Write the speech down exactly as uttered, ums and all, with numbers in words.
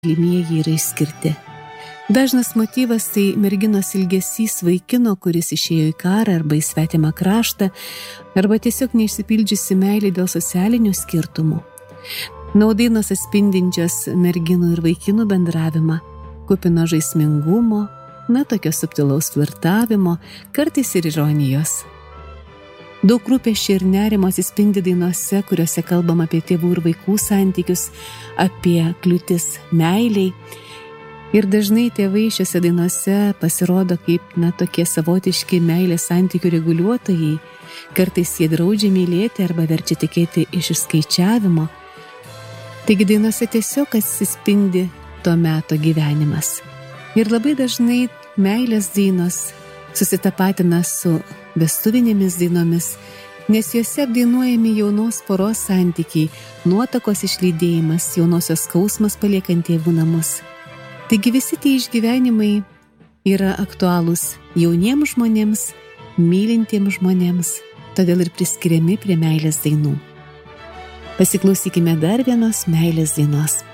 mylimieji yra išskirti. Dažnas motyvas tai merginos ilgesys vaikino, kuris išėjo į karą arba į svetimą kraštą, arba tiesiog neišsipildžiusi meilė dėl socialinių skirtumų. Naudainos atspindinčios merginų ir vaikinų bendravimą, kupino žaismingumo, na tokio subtilaus flirtavimo, kartais ir ironijos. Daug rūpesčio ir nerimo atsispindi dainose, kuriuose kalbam apie tėvų ir vaikų santykius, apie kliūtis meiliai. Ir dažnai tėvai šiose dainose pasirodo kaip, na, tokie savotiški meilės santykių reguliuotojai. Kartais jie draudžia mylėti arba verčia tikėti iš išskaičiavimo. Taigi dainose tiesiog atsispindi to meto gyvenimas. Ir labai dažnai meilės dainos susitapatina su vestuvinėmis dainomis, nes juose apdainuojami jaunos poros santykiai, nuotakos išlydėjimas, jaunosios skausmas paliekant tėvų namus. Taigi visi tie išgyvenimai yra aktualūs jauniems žmonėms, mylintiems žmonėms, todėl ir priskiriami prie meilės dainų. Pasiklausykime dar vienos meilės dainos.